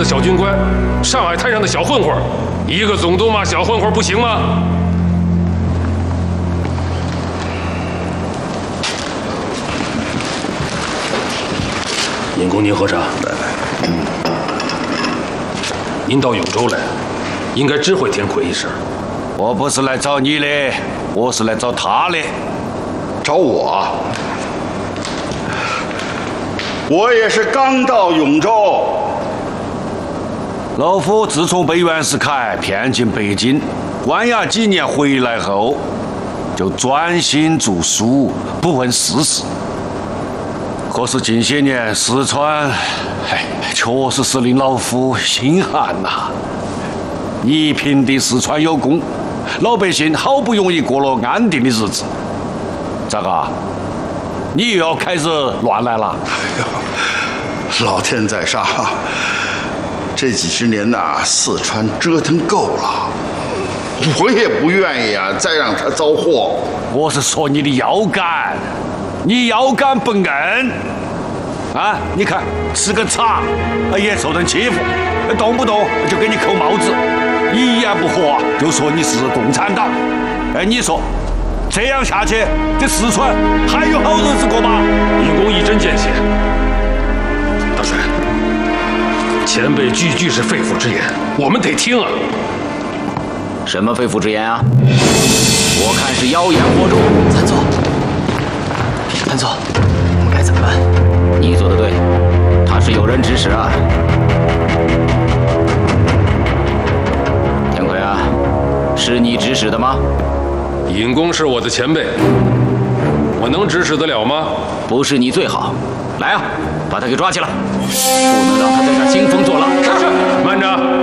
小军官，上海滩上的小混混，一个总督骂小混混不行吗？尹公，您喝茶。来。您到永州来，应该知会田奎一声。 我不是来找你的，我是来找他的。 找我？我也是刚到永州。 老夫自从被袁世凯骗进北京，关押几年回来后，就专心读书，不问世事。可是近些年四川，确实是令老夫心寒呐。你平定四川有功，老百姓好不容易过了安定的日子，咋个？你又要开始乱来了？ 哎呦，老天在上，这几十年呐，四川折腾够了，我也不愿意啊，再让他遭祸。 我是说你的腰杆，你腰杆不硬啊！你看吃个茶也受人欺负，动不动就给你扣帽子，一言不合就说你是共产党。你说这样下去，这四川还有好日子过吗？ 尹公一针见血。大帅，前辈句句是肺腑之言，我们得听啊。 什么肺腑之言啊？我看是妖言惑众。谭座，我们该怎么办？你做的对，他是有人指使啊。田奎啊，是你指使的吗？ 尹公是我的前辈，我能指使得了吗？ 不是你最好。来啊，把他给抓起来，不能让他在这儿兴风作浪。 是。慢着，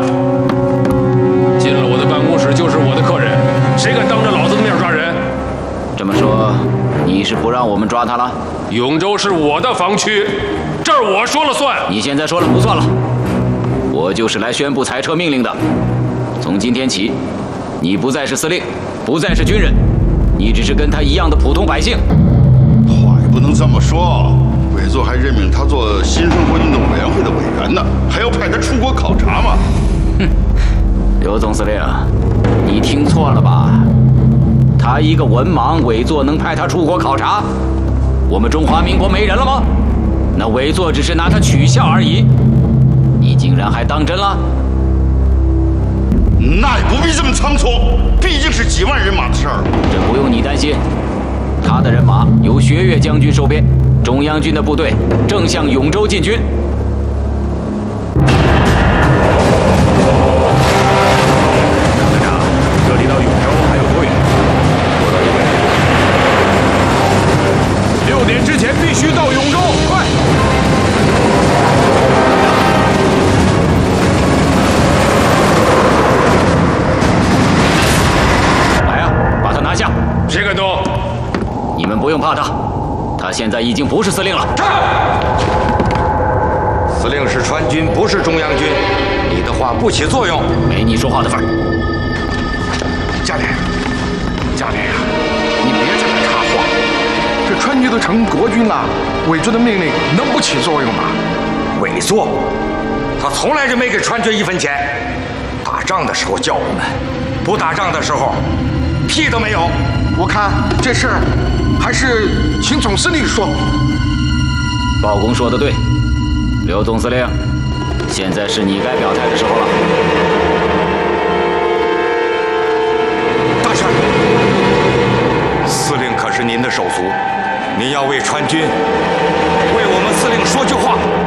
进了我的办公室就是我的客人，谁敢当着老子的面抓人？ 这么说，你是不让我们抓他了？ 永州是我的防区，这儿我说了算。 你现在说了不算了，我就是来宣布裁撤命令的。从今天起，你不再是司令，不再是军人，你只是跟他一样的普通百姓。 话也不能这么说，委座还任命他做新生活运动委员会的委员呢，还要派他出国考察嘛。 哼，刘总司令，你听错了吧？他一个文盲，委座能派他出国考察？我们中华民国没人了吗？那委座只是拿他取笑而已，你竟然还当真了？ 那也不必这么仓促，毕竟是几万人马的事儿。 这不用你担心，他的人马由学岳将军收编，中央军的部队正向永州进军。 团长，这里到永州还有多远？6点之前必须到永州，快！ 来啊，把他拿下！ 谁敢动？ 你们不用怕他，他现在已经不是司令了。 司令是川军，不是中央军，你的话不起作用。 没你说话的份儿。 家连呀，你别在这插话。这川军都成国军了，委座的命令能不起作用吗？ 委座，他从来就没给川军1分钱。打仗的时候叫我们，不打仗的时候，屁都没有。 我看这事儿还是请总司令说。 鲍公说的对，刘总司令，现在是你该表态的时候了。 大帅，司令可是您的手足，您要为川军，为我们司令说句话。